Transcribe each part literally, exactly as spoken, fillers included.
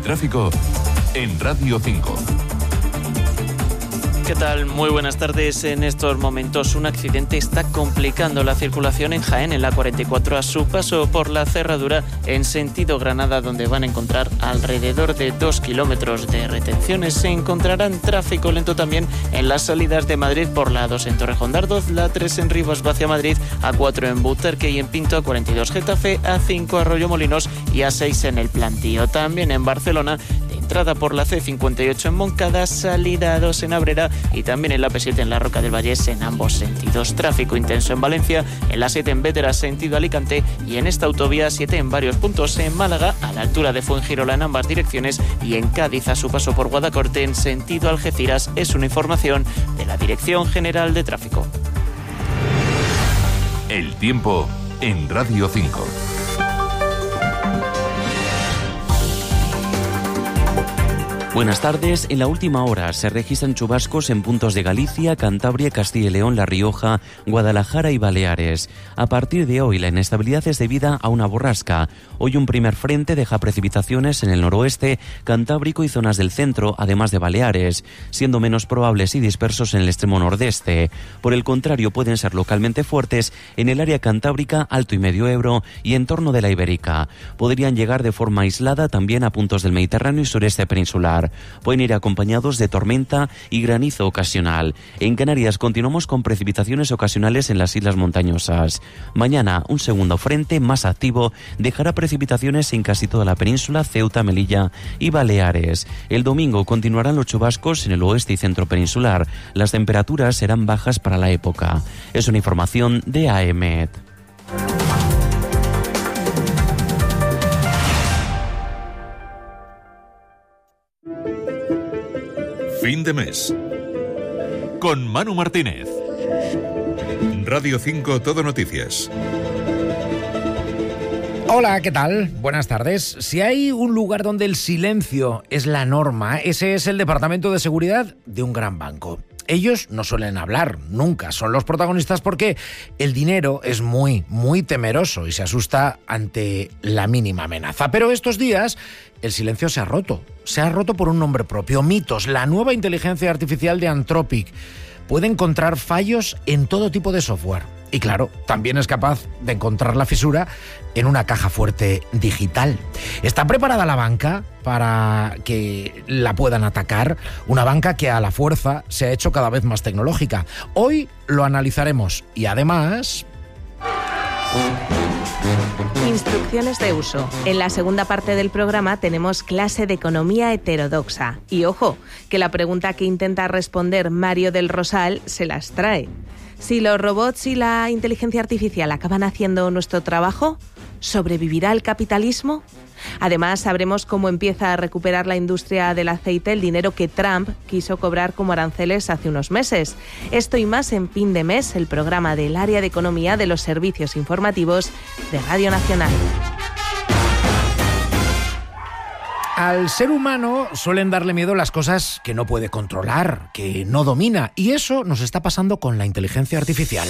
tráfico en Radio cinco. ¿Qué tal? Muy buenas tardes. En estos momentos un accidente está complicando la circulación en Jaén, en la cuarenta y cuatro, a su paso por la cerradura en sentido Granada, donde van a encontrar alrededor de dos kilómetros de retenciones. Se encontrarán tráfico lento también en las salidas de Madrid por la A dos en Torrejón de Ardoz, la A tres en Rivas hacia Madrid, A cuatro en Butarque y en Pinto, A cuarenta y dos Getafe, A cinco Arroyomolinos y A seis en El Plantío. También en Barcelona, entrada por la C cincuenta y ocho en Moncada, salida A dos en Abrera y también en la P siete en la Roca del Vallés en ambos sentidos. Tráfico intenso en Valencia, en la siete en Bétera sentido Alicante y en esta autovía siete en varios puntos en Málaga a la altura de Fuengirola en ambas direcciones y en Cádiz a su paso por Guadacorte en sentido Algeciras. Es una información de la Dirección General de Tráfico. El tiempo en Radio cinco. Buenas tardes. En la última hora se registran chubascos en puntos de Galicia, Cantabria, Castilla y León, La Rioja, Guadalajara y Baleares. A partir de hoy la inestabilidad es debida a una borrasca. Hoy un primer frente deja precipitaciones en el noroeste, Cantábrico y zonas del centro, además de Baleares, siendo menos probables y dispersos en el extremo nordeste. Por el contrario, pueden ser localmente fuertes en el área cantábrica, Alto y Medio Ebro y en torno de la Ibérica. Podrían llegar de forma aislada también a puntos del Mediterráneo y sureste peninsular. Pueden ir acompañados de tormenta y granizo ocasional. En Canarias continuamos con precipitaciones ocasionales en las islas montañosas. Mañana un segundo frente más activo dejará precipitaciones en casi toda la península, Ceuta, Melilla y Baleares. El domingo continuarán los chubascos en el oeste y centro peninsular. Las temperaturas serán bajas para la época. Es una información de A E M E T. Fin de mes. Con Manu Martínez. Radio cinco Todo Noticias. Hola, ¿qué tal? Buenas tardes. Si hay un lugar donde el silencio es la norma, ese es el Departamento de Seguridad de un gran banco. Ellos no suelen hablar, nunca son los protagonistas porque el dinero es muy, muy temeroso y se asusta ante la mínima amenaza. Pero estos días el silencio se ha roto, se ha roto por un nombre propio, Mythos, la nueva inteligencia artificial de Anthropic. Puede encontrar fallos en todo tipo de software. Y claro, también es capaz de encontrar la fisura en una caja fuerte digital. ¿Está preparada la banca para que la puedan atacar? Una banca que a la fuerza se ha hecho cada vez más tecnológica. Hoy lo analizaremos y además... Instrucciones de uso. En la segunda parte del programa tenemos clase de economía heterodoxa. Y ojo, que la pregunta que intenta responder Mario del Rosal se las trae. Si los robots y la inteligencia artificial acaban haciendo nuestro trabajo, ¿sobrevivirá el capitalismo? Además, sabremos cómo empieza a recuperar la industria del aceite el dinero que Trump quiso cobrar como aranceles hace unos meses. Esto y más en Fin de Mes, el programa del área de economía de los servicios informativos de Radio Nacional. Al ser humano suelen darle miedo las cosas que no puede controlar, que no domina, y eso nos está pasando con la inteligencia artificial.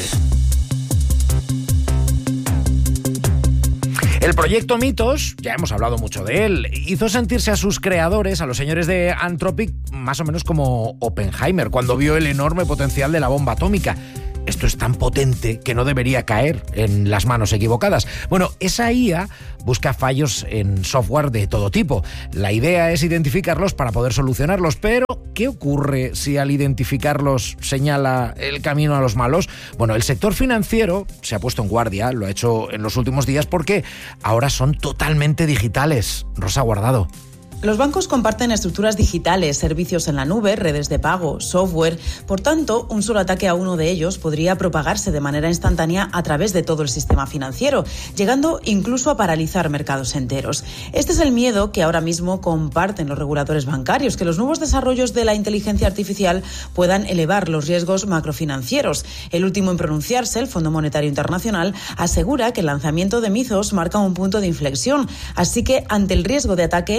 El proyecto Mythos, ya hemos hablado mucho de él, hizo sentirse a sus creadores, a los señores de Anthropic, más o menos como Oppenheimer, cuando vio el enorme potencial de la bomba atómica. Esto es tan potente que no debería caer en las manos equivocadas. Bueno, esa I A busca fallos en software de todo tipo. La idea es identificarlos para poder solucionarlos, pero ¿qué ocurre si al identificarlos señala el camino a los malos? Bueno, el sector financiero se ha puesto en guardia, lo ha hecho en los últimos días porque ahora son totalmente digitales. Rosa Guardado. Los bancos comparten estructuras digitales, servicios en la nube, redes de pago, software. Por tanto, un solo ataque a uno de ellos podría propagarse de manera instantánea a través de todo el sistema financiero, llegando incluso a paralizar mercados enteros. Este es el miedo que ahora mismo comparten los reguladores bancarios, que los nuevos desarrollos de la inteligencia artificial puedan elevar los riesgos macrofinancieros. El último en pronunciarse, el Fondo Monetario Internacional, asegura que el lanzamiento de Mythos marca un punto de inflexión. Así que, ante el riesgo de ataque, nada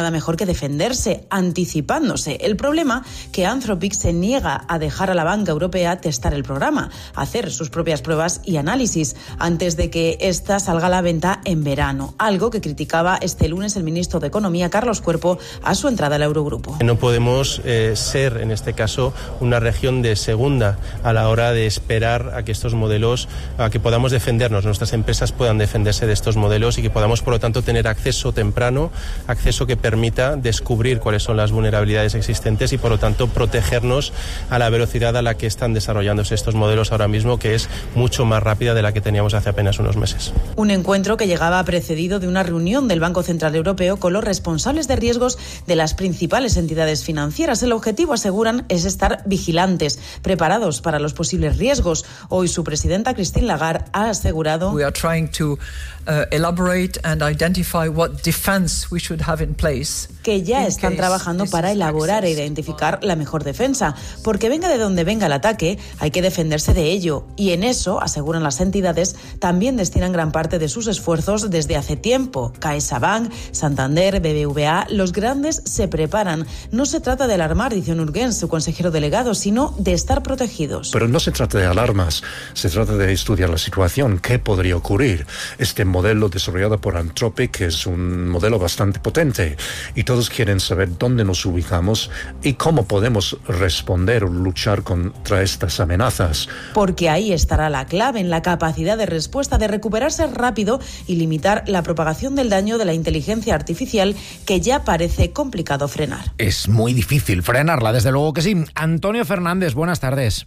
nada mejor que defenderse, anticipándose. El problema que Anthropic se niega a dejar a la banca europea testar el programa, hacer sus propias pruebas y análisis antes de que ésta salga a la venta en verano, algo que criticaba este lunes el ministro de Economía, Carlos Cuerpo, a su entrada al Eurogrupo. No podemos eh, ser, en este caso, una región de segunda a la hora de esperar a que estos modelos, a que podamos defendernos, nuestras empresas puedan defenderse de estos modelos y que podamos, por lo tanto, tener acceso temprano, acceso que permita descubrir cuáles son las vulnerabilidades existentes y, por lo tanto, protegernos a la velocidad a la que están desarrollándose estos modelos ahora mismo, que es mucho más rápida de la que teníamos hace apenas unos meses. Un encuentro que llegaba precedido de una reunión del Banco Central Europeo con los responsables de riesgos de las principales entidades financieras. El objetivo, aseguran, es estar vigilantes, preparados para los posibles riesgos. Hoy su presidenta, Christine Lagarde, ha asegurado We are trying to uh, elaborate and identify what defense we should have in place. Que ya están trabajando para elaborar e identificar la mejor defensa, porque venga de donde venga el ataque, hay que defenderse de ello. Y en eso, aseguran las entidades, también destinan gran parte de sus esfuerzos desde hace tiempo. CaixaBank, Santander, B B V A, los grandes se preparan. No se trata de alarmar, dice Urgens, su consejero delegado, sino de estar protegidos. Pero no se trata de alarmas, se trata de estudiar la situación, qué podría ocurrir. Este modelo desarrollado por Anthropic es un modelo bastante potente y todos quieren saber dónde nos ubicamos y cómo podemos responder o luchar contra estas amenazas. Porque ahí estará la clave, en la capacidad de respuesta, de recuperarse rápido y limitar la propagación del daño de la inteligencia artificial, que ya parece complicado frenar. Es muy difícil frenarla, desde luego que sí. Antonio Fernández, buenas tardes.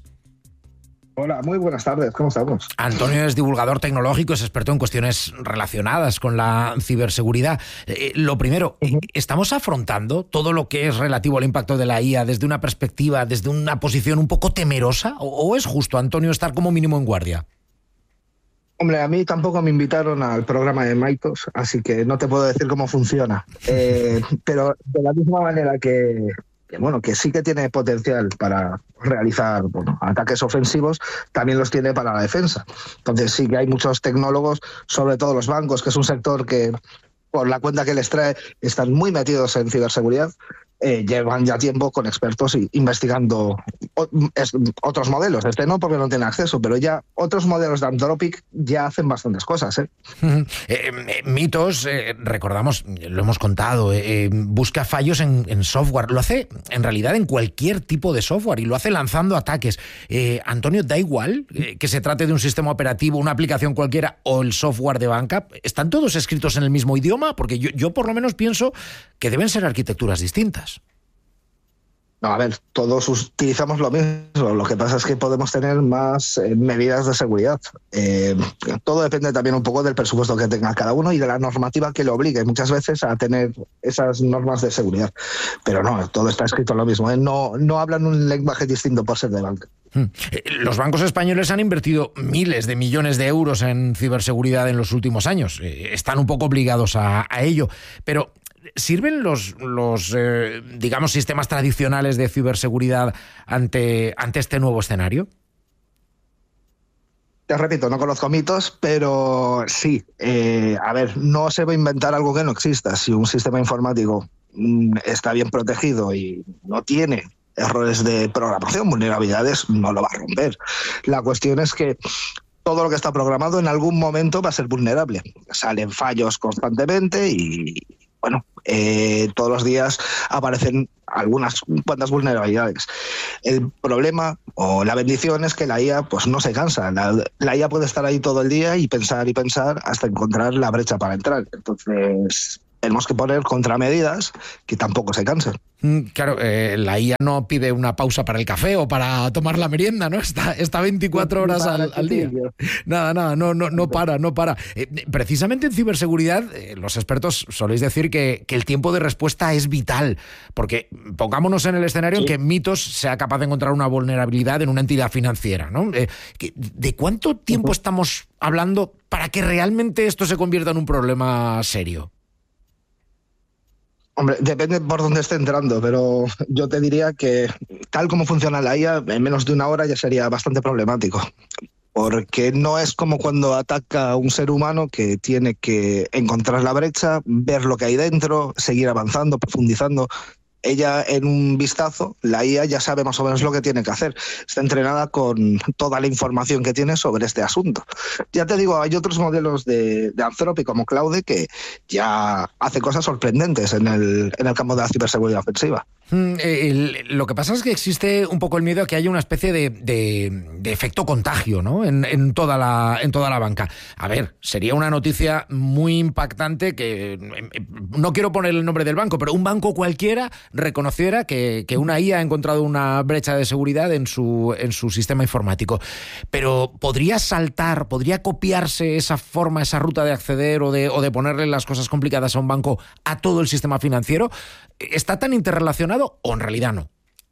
Hola, muy buenas tardes, ¿cómo estamos? Antonio es divulgador tecnológico, es experto en cuestiones relacionadas con la ciberseguridad. Eh, lo primero, ¿estamos afrontando todo lo que es relativo al impacto de la I A desde una perspectiva, desde una posición un poco temerosa? ¿O, o es justo, Antonio, estar como mínimo en guardia? Hombre, a mí tampoco me invitaron al programa de Maitos, así que no te puedo decir cómo funciona. Eh, pero de la misma manera que... que bueno, que sí que tiene potencial para realizar bueno, ataques ofensivos, también los tiene para la defensa. Entonces sí que hay muchos tecnólogos, sobre todo los bancos, que es un sector que, por la cuenta que les trae, están muy metidos en ciberseguridad. Eh, llevan ya tiempo con expertos y investigando o, es, otros modelos. Este no, porque no tiene acceso, pero ya otros modelos de Anthropic ya hacen bastantes cosas. ¿eh? eh, eh, Mitos, eh, recordamos, lo hemos contado, eh, busca fallos en, en software. Lo hace en realidad en cualquier tipo de software y lo hace lanzando ataques. Eh, Antonio, ¿da igual eh, que se trate de un sistema operativo, una aplicación cualquiera o el software de banca? ¿Están todos escritos en el mismo idioma? Porque yo, yo por lo menos pienso que deben ser arquitecturas distintas. No, a ver, todos utilizamos lo mismo. Lo que pasa es que podemos tener más eh, medidas de seguridad. Eh, todo depende también un poco del presupuesto que tenga cada uno y de la normativa que le obligue muchas veces a tener esas normas de seguridad. Pero no, todo está escrito lo mismo. ¿eh? No, no hablan un lenguaje distinto por ser de banca. Los bancos españoles han invertido miles de millones de euros en ciberseguridad en los últimos años. Están un poco obligados a, a ello. Pero ¿sirven los, los eh, digamos, sistemas tradicionales de ciberseguridad ante, ante este nuevo escenario? Te repito, no conozco mitos, pero sí. Eh, a ver, no se va a inventar algo que no exista. Si un sistema informático mm, está bien protegido y no tiene errores de programación, vulnerabilidades, no lo va a romper. La cuestión es que todo lo que está programado en algún momento va a ser vulnerable. Salen fallos constantemente y... Bueno, eh, todos los días aparecen algunas cuantas vulnerabilidades. El problema o la bendición es que la I A pues no se cansa. La, la I A puede estar ahí todo el día y pensar y pensar hasta encontrar la brecha para entrar. Entonces tenemos que poner contramedidas que tampoco se cansen. Claro, eh, la I A no pide una pausa para el café o para tomar la merienda, ¿no? Está, está veinticuatro horas al, al día. Nada, nada, no, no, no para, no para. Eh, precisamente en ciberseguridad, eh, los expertos soléis decir que, que el tiempo de respuesta es vital, porque pongámonos en el escenario sí. en que Mitos sea capaz de encontrar una vulnerabilidad en una entidad financiera, ¿no? Eh, ¿De cuánto tiempo uh-huh. estamos hablando para que realmente esto se convierta en un problema serio? Hombre, depende por dónde esté entrando, pero yo te diría que tal como funciona la I A, en menos de una hora ya sería bastante problemático. porque no es como cuando ataca a un ser humano que tiene que encontrar la brecha, ver lo que hay dentro, seguir avanzando, profundizando. Ella, en un vistazo, la I A ya sabe más o menos lo que tiene que hacer. Está entrenada con toda la información que tiene sobre este asunto. Ya te digo, hay otros modelos de, de Anthropic como Claude que ya hace cosas sorprendentes en el, en el campo de la ciberseguridad ofensiva. Mm, el, lo que pasa es que existe un poco el miedo a que haya una especie de, de, de efecto contagio, ¿no? En, en, toda la, en toda la banca. A ver, sería una noticia muy impactante que, no quiero poner el nombre del banco, pero un banco cualquiera reconociera que, que una I A ha encontrado una brecha de seguridad en su, en su sistema informático. Pero ¿podría saltar, podría copiarse esa forma, esa ruta de acceder o de, o de ponerle las cosas complicadas a un banco a todo el sistema financiero? ¿Está tan interrelacionado o en realidad no?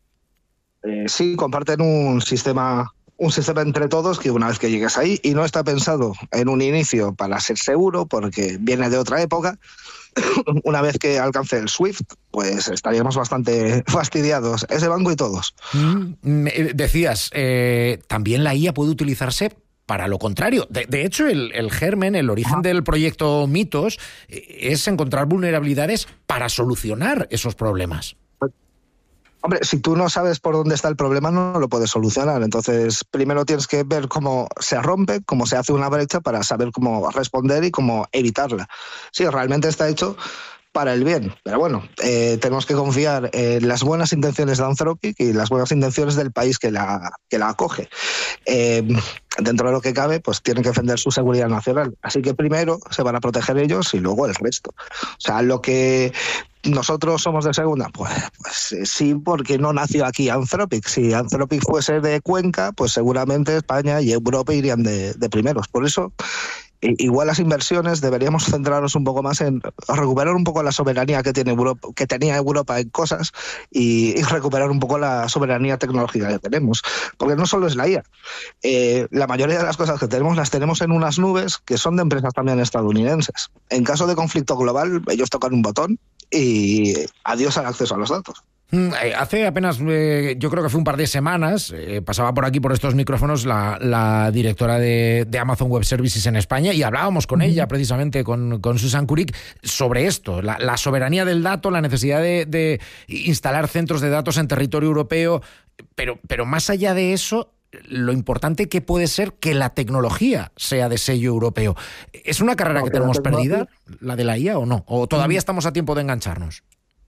Eh, sí, comparten un sistema, un sistema entre todos que una vez que llegues ahí, y no está pensado en un inicio para ser seguro porque viene de otra época, una vez que alcance el SWIFT, pues estaríamos bastante fastidiados, ese banco y todos. Mm, decías, eh, también la I A puede utilizarse para lo contrario. De, de hecho, el, el germen, el origen del proyecto Mitos, es encontrar vulnerabilidades para solucionar esos problemas. Hombre, si tú no sabes por dónde está el problema, no lo puedes solucionar. Entonces, primero tienes que ver cómo se rompe, cómo se hace una brecha para saber cómo responder y cómo evitarla. Sí, realmente está hecho para el bien. Pero bueno, eh, tenemos que confiar en las buenas intenciones de Anthropic y las buenas intenciones del país que la, que la acoge. Eh, dentro de lo que cabe, pues tienen que defender su seguridad nacional. Así que primero se van a proteger ellos y luego el resto. O sea, lo que nosotros somos de segunda, pues, pues sí, porque no nació aquí Anthropic. Si Anthropic fuese de Cuenca, pues seguramente España y Europa irían de, de primeros. Por eso, igual las inversiones deberíamos centrarnos un poco más en recuperar un poco la soberanía que tiene Europa, que tenía Europa en cosas, y, y recuperar un poco la soberanía tecnológica que tenemos, porque no solo es la I A, eh, la mayoría de las cosas que tenemos las tenemos en unas nubes que son de empresas también estadounidenses. En caso de conflicto global, ellos tocan un botón y adiós al acceso a los datos. Hace apenas, eh, yo creo que fue un par de semanas, eh, pasaba por aquí, por estos micrófonos, la, la directora de, de Amazon Web Services en España, y hablábamos con ella, precisamente, con, con Susan Kurik, sobre esto, la, la soberanía del dato, la necesidad de, de instalar centros de datos en territorio europeo, pero, pero más allá de eso, lo importante que puede ser que la tecnología sea de sello europeo. ¿Es una carrera no, que tenemos perdida, la de la I A, o no? ¿O todavía estamos a tiempo de engancharnos?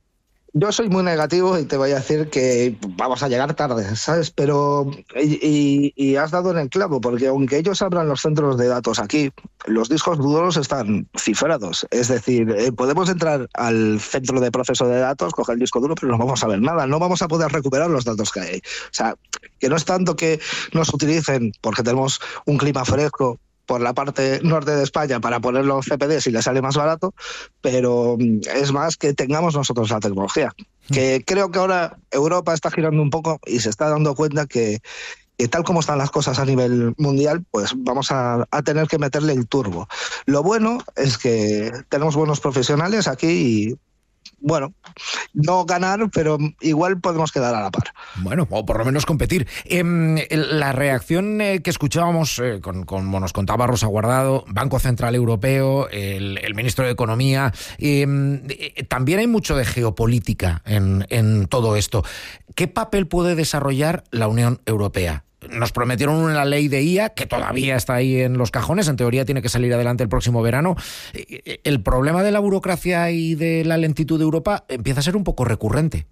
Yo soy muy negativo y te voy a decir que vamos a llegar tarde, ¿sabes? Pero, y, y, y has dado en el clavo, porque aunque ellos abran los centros de datos aquí, los discos duros están cifrados. Es decir, eh, podemos entrar al centro de proceso de datos, coger el disco duro, pero no vamos a ver nada, no vamos a poder recuperar los datos que hay. O sea, que no es tanto que nos utilicen porque tenemos un clima fresco por la parte norte de España para ponerlo en C P D si le sale más barato, pero es más que tengamos nosotros la tecnología. Que creo que ahora Europa está girando un poco y se está dando cuenta que, que tal como están las cosas a nivel mundial, pues vamos a, a tener que meterle el turbo. Lo bueno es que tenemos buenos profesionales aquí y, bueno, no ganar, pero igual podemos quedar a la par. Bueno, o por lo menos competir. Eh, la reacción eh, que escuchábamos, eh, con, como nos contaba Rosa Guardado, Banco Central Europeo, el, el ministro de Economía, eh, eh, también hay mucho de geopolítica en, en todo esto. ¿Qué papel puede desarrollar la Unión Europea? Nos prometieron una ley de I A que todavía está ahí en los cajones, en teoría tiene que salir adelante el próximo verano. El problema de la burocracia y de la lentitud de Europa empieza a ser un poco recurrente.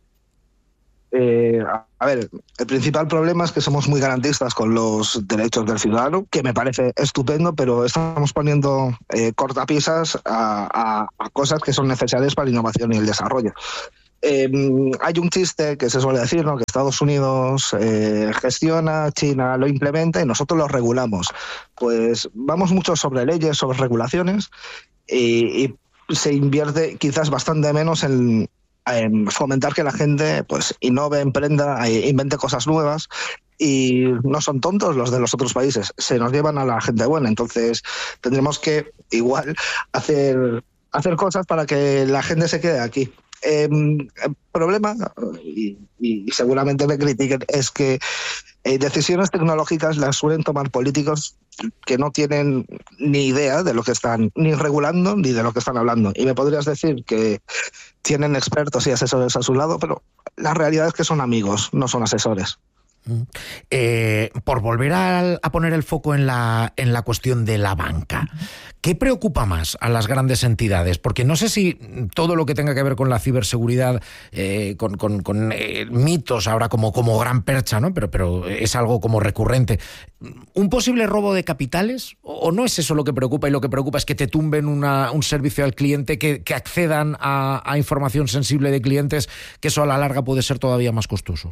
Eh, a ver, el principal problema es que somos muy garantistas con los derechos del ciudadano, que me parece estupendo, pero estamos poniendo eh, cortapisas a, a, a cosas que son necesarias para la innovación y el desarrollo. Eh, hay un chiste que se suele decir, ¿no?, que Estados Unidos eh, gestiona, China lo implementa y nosotros lo regulamos. Pues vamos mucho sobre leyes, sobre regulaciones, y, y se invierte quizás bastante menos en, en fomentar que la gente pues innove, emprenda, e invente cosas nuevas. Y no son tontos los de los otros países, se nos llevan a la gente buena. Entonces tendremos que igual hacer, hacer cosas para que la gente se quede aquí. Eh, el problema, y, y seguramente me critiquen, es que eh, decisiones tecnológicas las suelen tomar políticos que no tienen ni idea de lo que están ni regulando ni de lo que están hablando. Y me podrías decir que tienen expertos y asesores a su lado, pero la realidad es que son amigos, no son asesores. Eh, por volver a, a poner el foco en la, en la cuestión de la banca, ¿qué preocupa más a las grandes entidades? Porque no sé si todo lo que tenga que ver con la ciberseguridad, eh, con, con, con eh, mitos ahora como, como gran percha, ¿no? Pero, pero es algo como recurrente. ¿Un posible robo de capitales? ¿O no es eso lo que preocupa? Y lo que preocupa es que te tumben una, un servicio al cliente, que, que accedan a, a información sensible de clientes, que eso a la larga puede ser todavía más costoso.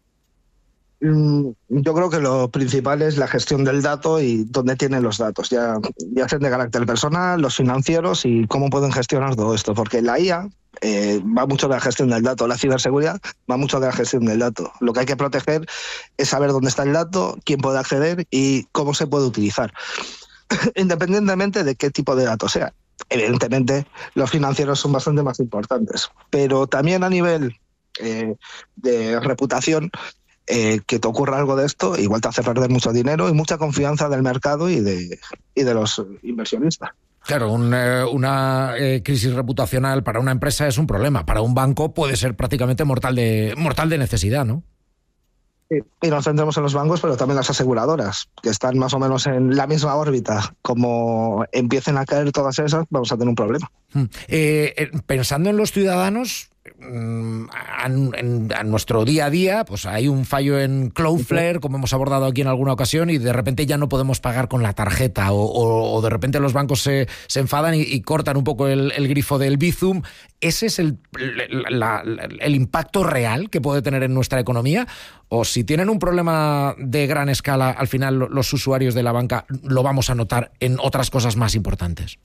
Yo creo que lo principal es la gestión del dato y dónde tienen los datos, ya, ya sean de carácter personal, los financieros y cómo pueden gestionar todo esto, porque la I A eh, va mucho de la gestión del dato, la ciberseguridad va mucho de la gestión del dato. Lo que hay que proteger es saber dónde está el dato, quién puede acceder y cómo se puede utilizar, independientemente de qué tipo de dato sea. Evidentemente, los financieros son bastante más importantes, pero también a nivel eh, de reputación, Eh, que te ocurra algo de esto, igual te hace perder mucho dinero y mucha confianza del mercado y de, y de los inversionistas. Claro, un, eh, una eh, crisis reputacional para una empresa es un problema. Para un banco puede ser prácticamente mortal de, mortal de necesidad, ¿no? Sí, y nos centramos en los bancos, pero también las aseguradoras, que están más o menos en la misma órbita. Como empiecen a caer todas esas, vamos a tener un problema. Eh, eh, pensando en los ciudadanos, A, en, a nuestro día a día, pues hay un fallo en Cloudflare, como hemos abordado aquí en alguna ocasión, y de repente ya no podemos pagar con la tarjeta, o, o, o de repente los bancos se, se enfadan y, y cortan un poco el, el grifo del Bizum. ¿Ese es el, la, la, el impacto real que puede tener en nuestra economía? ¿O si tienen un problema de gran escala, al final los usuarios de la banca lo vamos a notar en otras cosas más importantes?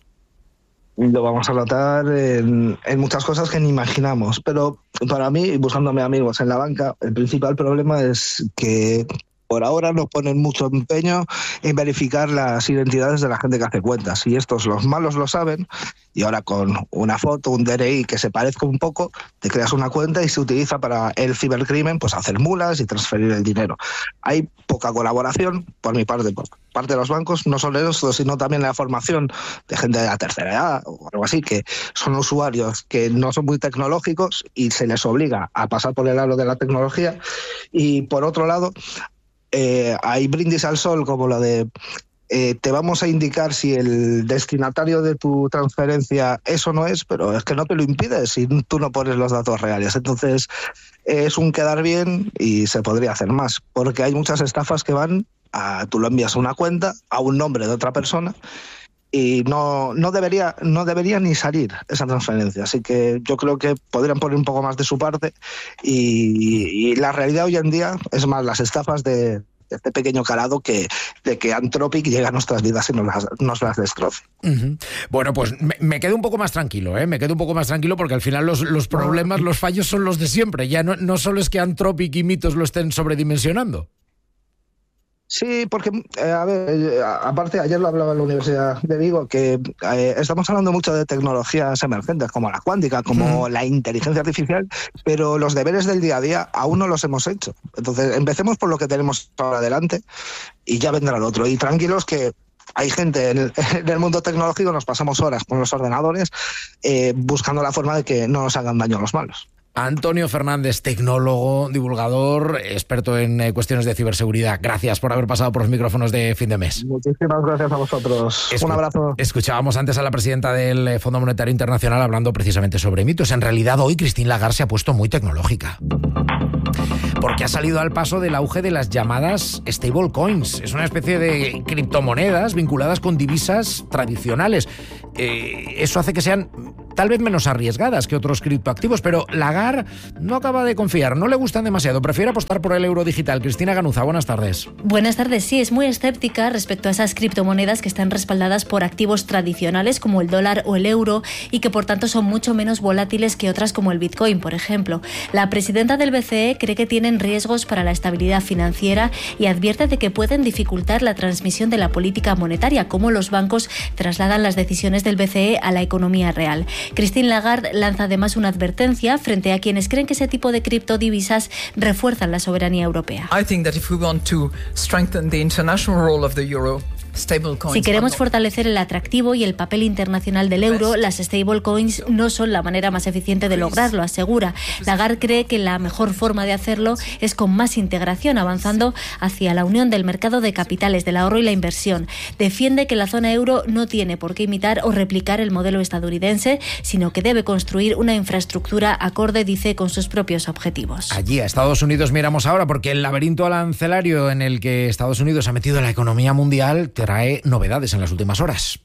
Lo vamos a notar en, en muchas cosas que ni imaginamos, pero para mí, buscándome amigos en la banca, el principal problema es que por ahora no ponen mucho empeño en verificar las identidades de la gente que hace cuentas, y estos, los malos, lo saben, y ahora con una foto, un D N I que se parezca un poco, te creas una cuenta y se utiliza para el cibercrimen, pues hacer mulas y transferir el dinero. Hay poca colaboración por mi parte, por parte de los bancos, no solo eso, sino también la formación de gente de la tercera edad o algo así, que son usuarios que no son muy tecnológicos y se les obliga a pasar por el aro de la tecnología. Y por otro lado, eh, hay brindis al sol como lo de eh, te vamos a indicar si el destinatario de tu transferencia es o no es, pero es que no te lo impide si tú no pones los datos reales. Entonces es un quedar bien y se podría hacer más, porque hay muchas estafas que van a, tú lo envías a una cuenta, a un nombre de otra persona, y no, no, debería, no debería ni salir esa transferencia. Así que yo creo que podrían poner un poco más de su parte, y, y la realidad hoy en día es más las estafas de este pequeño calado que de que Anthropic llega a nuestras vidas y nos las, nos las destroce. Uh-huh. Bueno, pues me, me quedo un poco más tranquilo, ¿eh? Me quedo un poco más tranquilo porque al final los, los problemas, los fallos son los de siempre. Ya no, no solo es que Anthropic y mitos lo estén sobredimensionando. Sí, porque, eh, a ver, eh, aparte, ayer lo hablaba en la Universidad de Vigo, que eh, estamos hablando mucho de tecnologías emergentes, como la cuántica, como mm. la inteligencia artificial, pero los deberes del día a día aún no los hemos hecho. Entonces, empecemos por lo que tenemos ahora adelante y ya vendrá lo otro. Y tranquilos que hay gente en el, en el mundo tecnológico, nos pasamos horas con los ordenadores eh, buscando la forma de que no nos hagan daño los malos. Antonio Fernández, tecnólogo, divulgador, experto en eh, cuestiones de ciberseguridad. Gracias por haber pasado por los micrófonos de Fin de Mes. Muchísimas gracias a vosotros. Escu- Un abrazo. Escuchábamos antes a la presidenta del Fondo Monetario Internacional hablando precisamente sobre mitos. En realidad, hoy Christine Lagarde se ha puesto muy tecnológica, porque ha salido al paso del auge de las llamadas stablecoins. Es una especie de criptomonedas vinculadas con divisas tradicionales. Eh, eso hace que sean tal vez menos arriesgadas que otros criptoactivos, pero Lagarde no acaba de confiar, no le gustan demasiado, prefiere apostar por el euro digital. Cristina Ganuza, buenas tardes. Buenas tardes, sí, es muy escéptica respecto a esas criptomonedas que están respaldadas por activos tradicionales como el dólar o el euro y que por tanto son mucho menos volátiles que otras como el Bitcoin, por ejemplo. La presidenta del B C E cree que tienen riesgos para la estabilidad financiera y advierte de que pueden dificultar la transmisión de la política monetaria, como los bancos trasladan las decisiones del B C E a la economía real. Christine Lagarde lanza además una advertencia frente a quienes creen que ese tipo de criptodivisas refuerzan la soberanía europea. I think that if we want to strengthen the international role of the euro, si queremos fortalecer el atractivo y el papel internacional del euro, las stablecoins no son la manera más eficiente de lograrlo, asegura. Lagarde cree que la mejor forma de hacerlo es con más integración, avanzando hacia la unión del mercado de capitales, del ahorro y la inversión. Defiende que la zona euro no tiene por qué imitar o replicar el modelo estadounidense, sino que debe construir una infraestructura acorde, dice, con sus propios objetivos. Allí a Estados Unidos miramos ahora, porque el laberinto arancelario en el que Estados Unidos ha metido la economía mundial trae novedades en las últimas horas.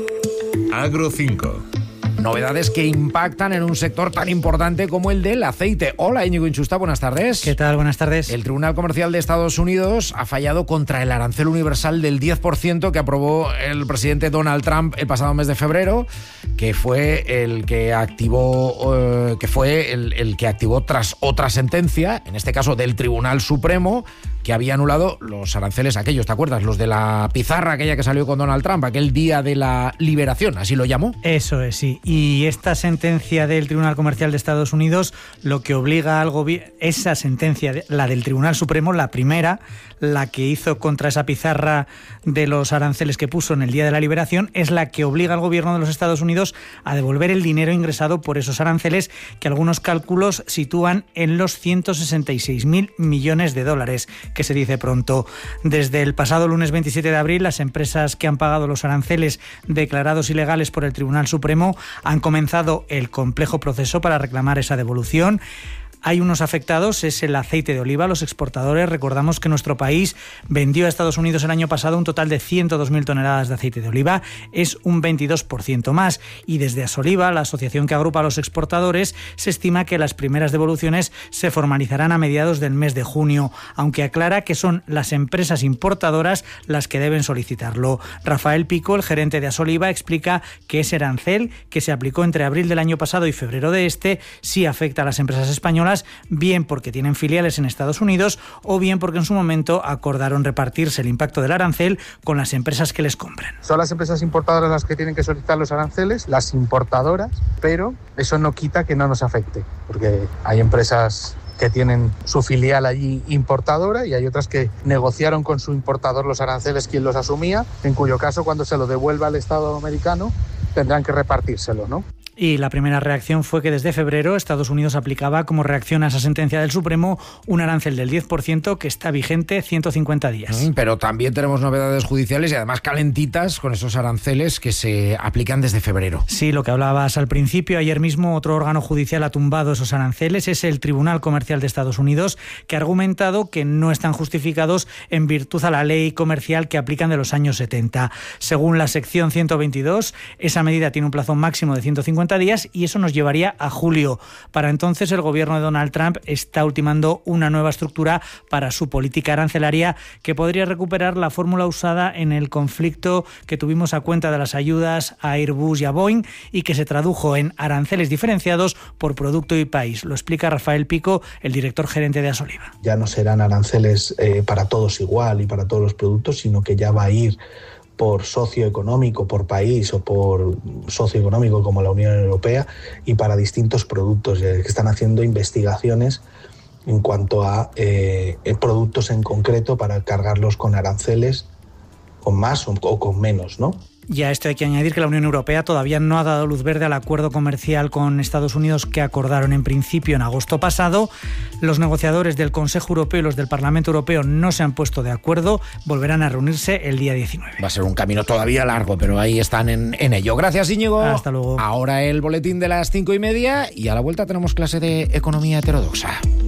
Agro cinco. Novedades que impactan en un sector tan importante como el del aceite. Hola, Íñigo Inchusta, buenas tardes. ¿Qué tal? Buenas tardes. El Tribunal Comercial de Estados Unidos ha fallado contra el arancel universal del diez por ciento que aprobó el presidente Donald Trump el pasado mes de febrero, que fue el que activó, eh, que fue el, el que activó tras otra sentencia, en este caso del Tribunal Supremo, que había anulado los aranceles aquellos, ¿te acuerdas? Los de la pizarra aquella que salió con Donald Trump, aquel día de la liberación, así lo llamó. Eso es, sí. Y esta sentencia del Tribunal Comercial de Estados Unidos lo que obliga al gobierno, esa sentencia, la del Tribunal Supremo, la primera, la que hizo contra esa pizarra de los aranceles que puso en el día de la liberación, es la que obliga al gobierno de los Estados Unidos a devolver el dinero ingresado por esos aranceles, que algunos cálculos sitúan en los ciento sesenta y seis mil millones de dólares, que se dice pronto. Desde el pasado lunes veintisiete de abril, las empresas que han pagado los aranceles declarados ilegales por el Tribunal Supremo han comenzado el complejo proceso para reclamar esa devolución. Hay unos afectados, es el aceite de oliva, los exportadores. Recordamos que nuestro país vendió a Estados Unidos el año pasado un total de ciento dos mil toneladas de aceite de oliva, es un veintidós por ciento más. Y desde Asoliva, la asociación que agrupa a los exportadores, se estima que las primeras devoluciones se formalizarán a mediados del mes de junio, aunque aclara que son las empresas importadoras las que deben solicitarlo. Rafael Pico, el gerente de Asoliva, explica que ese arancel, que se aplicó entre abril del año pasado y febrero de este, sí afecta a las empresas españolas, bien porque tienen filiales en Estados Unidos o bien porque en su momento acordaron repartirse el impacto del arancel con las empresas que les compren. Son las empresas importadoras las que tienen que solicitar los aranceles, las importadoras, pero eso no quita que no nos afecte, porque hay empresas que tienen su filial allí importadora y hay otras que negociaron con su importador los aranceles, quien los asumía, en cuyo caso cuando se lo devuelva al Estado americano tendrán que repartírselo, ¿no? Y la primera reacción fue que desde febrero Estados Unidos aplicaba como reacción a esa sentencia del Supremo un arancel del diez por ciento que está vigente ciento cincuenta días. Mm, pero también tenemos novedades judiciales y además calentitas con esos aranceles que se aplican desde febrero. Sí, lo que hablabas al principio, ayer mismo otro órgano judicial ha tumbado esos aranceles, es el Tribunal Comercial de Estados Unidos, que ha argumentado que no están justificados en virtud a la ley comercial que aplican de los años setenta. Según la sección ciento veintidós, esa medida tiene un plazo máximo de ciento cincuenta días y eso nos llevaría a julio. Para entonces el gobierno de Donald Trump está ultimando una nueva estructura para su política arancelaria que podría recuperar la fórmula usada en el conflicto que tuvimos a cuenta de las ayudas a Airbus y a Boeing y que se tradujo en aranceles diferenciados por producto y país. Lo explica Rafael Pico, el director gerente de Asoliva. Ya no serán aranceles eh, para todos igual y para todos los productos, sino que ya va a ir por socioeconómico, por país o por socioeconómico como la Unión Europea y para distintos productos que están haciendo investigaciones en cuanto a eh, productos en concreto para cargarlos con aranceles, con más o, o con menos, ¿no? Y a esto hay que añadir que la Unión Europea todavía no ha dado luz verde al acuerdo comercial con Estados Unidos que acordaron en principio en agosto pasado. Los negociadores del Consejo Europeo y los del Parlamento Europeo no se han puesto de acuerdo. Volverán a reunirse el día diecinueve. Va a ser un camino todavía largo, pero ahí están en, en ello. Gracias, Íñigo. Hasta luego. Ahora el boletín de las cinco y media y a la vuelta tenemos clase de economía heterodoxa.